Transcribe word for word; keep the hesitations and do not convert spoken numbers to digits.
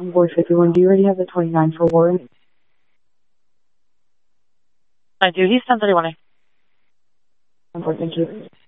Board fifty-one, do you already have the twenty-nine for Warren? I do. He's ten thirty-one. Board, thank you.